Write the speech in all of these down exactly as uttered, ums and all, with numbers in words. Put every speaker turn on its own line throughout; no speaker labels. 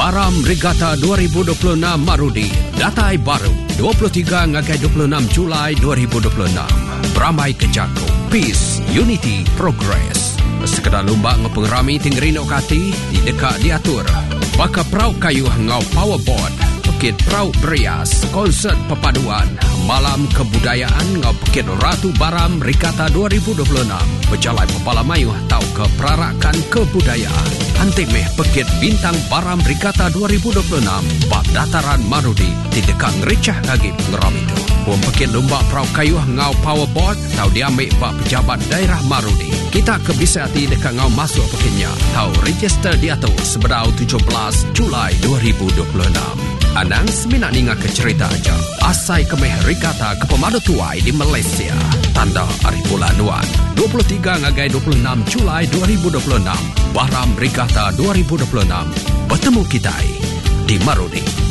Baram Regatta dua ribu dua puluh enam Marudi. Datai baru dua puluh tiga hingga dua puluh enam Julai dua ribu dua puluh enam. Beramai Kejagung. Peace, Unity, Progress. Sekedar lomba ngepengerami tinggi nok kati di dekat diatur. Baka Prau Kayu ngau Powerboard. Pekit Prau Berias, konsert perpaduan, malam kebudayaan ngau Pekit Ratu Baram Regatta dua ribu dua puluh enam. Berjalan Pepala Mayuh tahu ke perarakan kebudayaan. Antimeh Pekit Bintang Baram Regatta dua ribu dua puluh enam. Bak dataran Marudi di dekat ngericah lagi pengeram itu. Puan Pekit Lomba Prau Kayu ngau Powerboard tahu diambil bak pejabat daerah Marudi. Kita ke bisa hati dekat ngau masuk pekitnya. Tahu register diatur sebedau tujuh belas Julai dua ribu dua puluh enam. Anang seminat ninga ke cerita aja. Asai kemeh Regatta ke pemadu tuai di Malaysia. Tanda Hari Bulan Nuan. dua puluh tiga ngagai dua puluh enam Julai dua ribu dua puluh enam. Baram Regatta dua ribu dua puluh enam. Bertemu kita di Marudi.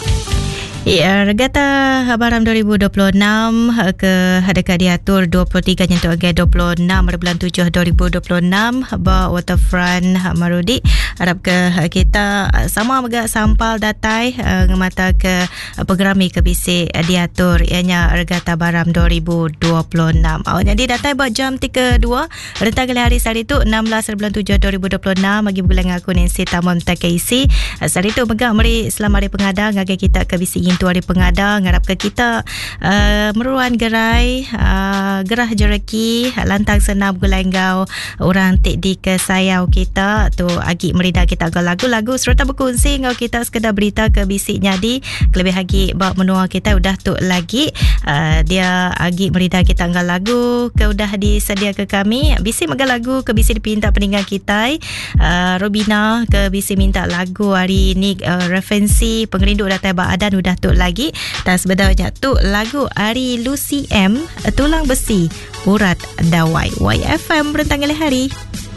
Ya, Regatta Baram dua ribu dua puluh enam ke dekat diatur dua puluh tiga nyentuh agai dua puluh enam bulan tujuh dua ribu dua puluh enam ba waterfront Marudi. Harap ke kita sama agak sampal datai ngemata ke pengerami ke bisik diatur ianya Regatta Baram dua ribu dua puluh enam. Awak jadi datai buat jam tiga dua rentang kali hari sehari tu enam belas bulan tujuh dua ribu dua puluh enam bagi bulan aku Nancy Tamam Takaisi. Sehari tu megak meri selamat hari pengadang ngagai kita ke bisik tu hari pengadang ngarap ke kita uh, meruan gerai uh, gerah jereki lantang senam gulanggau orang tik di kesayau kita tu agi merida kita ke lagu-lagu serta berkongsi ngau kita sekedar berita ke bisik nyadi kelebih lagi bak menua kita udah tu lagi uh, dia agi merida kita ngau lagu ke udah disedia ke kami bisik maga lagu ke bisik dipinta peninggal kita uh, Robina ke bisik minta lagu hari ni uh, referensi pengerindu datai bak adan udah tu lagi dan sebenarnya tu lagu Ari Lucy M Tulang Besi Urat Dawai Y F M Rentang Hari.